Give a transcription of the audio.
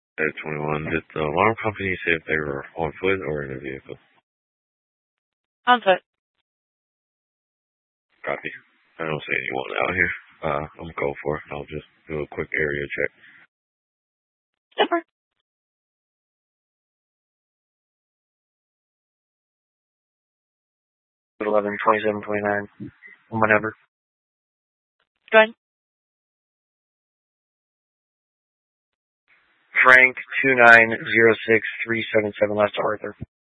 At 21, did the alarm company say if they were on foot or in a vehicle? On foot. Copy. I don't see anyone out here. I'm going for it. I'll just do a quick area check. Super. At 11, 27, 29. Whenever. Go ahead. Frank 2906377 last to Arthur.